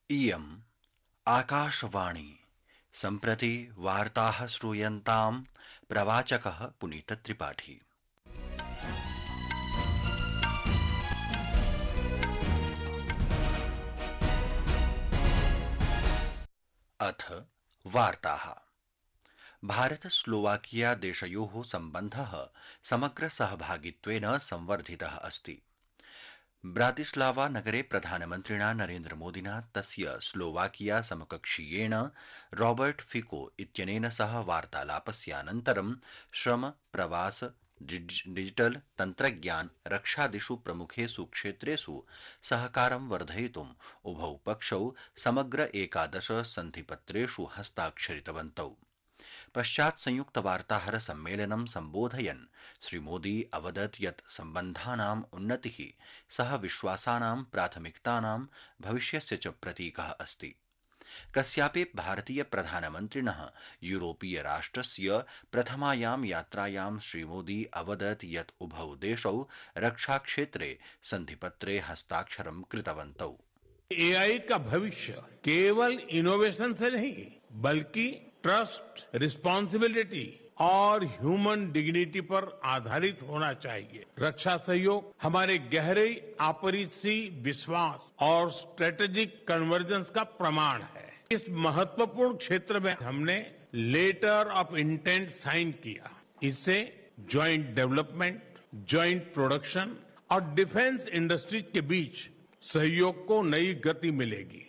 इयम् आकाशवाणी सम्प्रति वार्ताः श्रूयन्तां प्रवाचकः पुनीतत्रिपाठी। अथ वार्ताः। भारत स्लोवाकिया देशयोः सम्बन्धः समग्र सहभागित्वेन संवर्धितः अस्ति। ब्रातिस्लावा नगरे प्रधानमन्त्रिणा नरेन्द्रमोदिना तस्य स्लोवाकिया समकक्षीयेण रॉबर्ट फिको इत्यनेन सह वार्तालापस्यानन्तरं श्रम, प्रवास, डिजिटल, तन्त्रज्ञान, रक्षादिषु प्रमुखेषु क्षेत्रेषु सहकारं वर्धयितुम् उभौ पक्षौ समग्र एकादश सन्धिपत्रेषु हस्ताक्षरितवन्तौ। पश्चात् संयुक्त वार्ताहर सम्मेलनं सम्बोधयन् श्रीमोदी अवदत् यत् सम्बन्धानाम् उन्नतिः सह विश्वासानां प्राथमिकतानां भविष्यस्य च प्रतीकः अस्ति। कस्यापि भारतीय प्रधानमन्त्रिणः यूरोपीय राष्ट्रस्य प्रथमायां यात्रायां श्रीमोदी अवदत् यत् उभौ देशौ रक्षाक्षेत्रे सन्धिपत्रे हस्ताक्षरं कृतवन्तौ। एआई का भविष्य केवल इनोवेशन से नहीं बल्कि ट्रस्ट, रिस्पॉन्सिबिलिटी और ह्यूमन डिग्निटी पर आधारित होना चाहिए। रक्षा सहयोग हमारे गहरे आपसी विश्वास और स्ट्रेटेजिक कन्वर्जेंस का प्रमाण है। इस महत्वपूर्ण क्षेत्र में हमने लेटर ऑफ इंटेंट साइन किया। इससे ज्वाइंट डेवलपमेंट, ज्वाइंट प्रोडक्शन और डिफेंस इंडस्ट्रीज के बीच सहयोग को नई गति मिलेगी।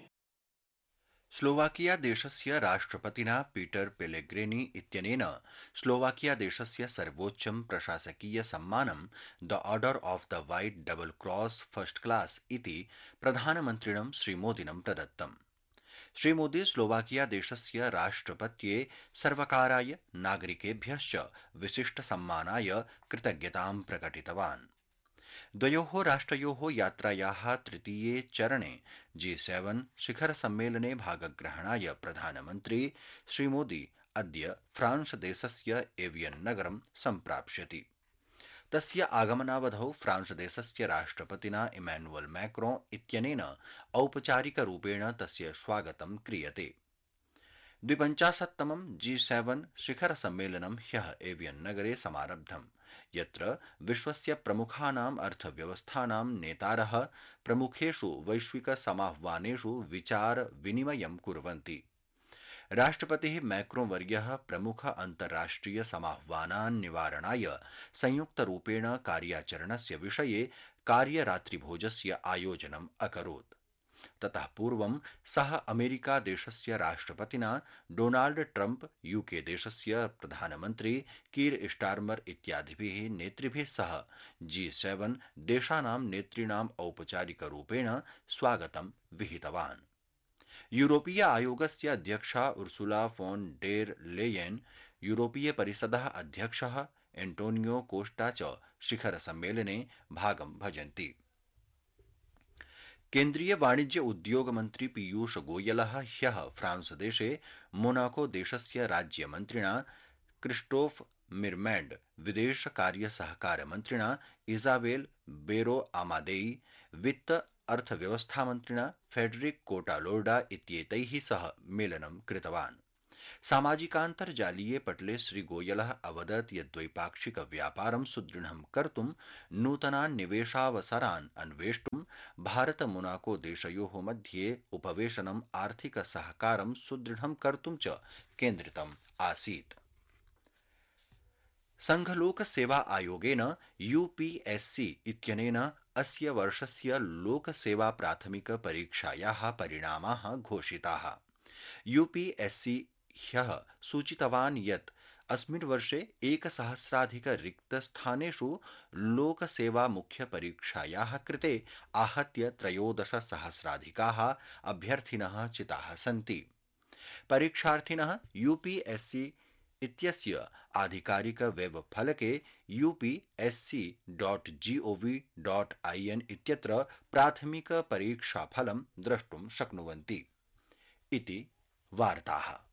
स्लोवाकिया देशस्य राष्ट्रपतिना पीटर पेलेग्रिनी इत्यनेन स्लोवाकिया देशस्य सर्वोच्चं प्रशासकीय सम्मानं the order of the white double cross first class इति प्रधानमन्त्रिणं श्रीमोदिनं प्रदत्तम्। श्रीमोदी स्लोवाकिया देशस्य राष्ट्रपत्ये सर्वकाराय नागरिकेभ्यश्च विशिष्टसम्मानाय कृतज्ञतां प्रकटितवान्। द्वयोः राष्ट्रयोः यात्रायाः तृतीये चरणे G7 शिखर सम्मेलने भागग्रहणाय प्रधानमन्त्री श्रीमोदी अद्य फ्रांस देशस्य एवियन नगरं सम्प्राप्स्यति। तस्य आगमनावधौ फ्रांस देशस्य राष्ट्रपतिना इमैनुअल मैक्रों इत्यनेन औपचारिकरूपेण तस्य स्वागतं क्रियते। 52तमं G7 शिखर सम्मेलनं ह्यः एवियन नगरे समारब्धम्, यत्र विश्वस्य प्रमुखानाम् अर्थव्यवस्थानां नेतारः प्रमुखेषु वैश्विक समाह्वानेषु विचार विनिमयं कुर्वन्ति। राष्ट्रपतिः मैक्रों वर्यः प्रमुख अन्ताराष्ट्रिय समाह्वानान् निवारणाय संयुक्तरूपेण कार्याचरणस्य विषये कार्यरात्रिभोजस्य आयोजनम् अकरोत्। ततः पूर्वं सः अमेरिका देशस्य राष्ट्रपतिना डोनाल्ड ट्रम्प, यूके देशस्य प्रधानमन्त्री कीर स्टार्मर इत्यादिभिः नेतृभिः सह G7 देशानां नेतॄणाम् औपचारिकरूपेण स्वागतं विहितवान्। यूरोपीय आयोगस्य अध्यक्षा उर्सुला फोन डेर लेयेन, यूरोपीय परिषदः अध्यक्षः एंटोनियो कोस्टा च शिखर सम्मेलने भागं भजन्ति। केन्द्रीय वाणिज्य उद्योग मन्त्री पीयूष गोयलः ह्यः फ्रांस देशे मोनाको देशस्य राज्यमन्त्रिणा क्रिस्टोफ मिरमैंड, विदेश कार्य सहकार मन्त्रिणा इजाबेल बेरो आमादेई, वित्त अर्थव्यवस्था मन्त्रिणा फेडरिक कोटालोर्डा इत्येतैः सह मेलनं कृतवान्। सामाजिकान्तर्जालीये पटले श्रीगोयलः अवदत् यत् द्वैपाक्षिक व्यापारं सुदृढं कर्तुं नूतनान् निवेशावसरान् अन्वेष्टुं भारत मोनाको देशयोः मध्ये उपवेशनम् आर्थिक सहकारं सुदृढं कर्तुं च केन्द्रितम् आसीत्। संघलोक सेवा आयोगेन UPSC इत्यनेन अस्य वर्षस्य लोकसेवा प्राथमिक परीक्षायाः परिणामाः घोषिताः। UPSC ह्यः सूचितवान् यत् अस्मिन् वर्षे 1000 रिक्तस्थानेषु लोकसेवा मुख्य परीक्षायाः कृते आहत्य 13,000 अभ्यर्थिनः चिताः सन्ति। परीक्षार्थिनः UPSC इत्यस्य आधिकारिक वेब फलके upsc.gov.in इत्यत्र प्राथमिक परीक्षाफलं द्रष्टुं शक्नुवन्ति। इति वार्ताः।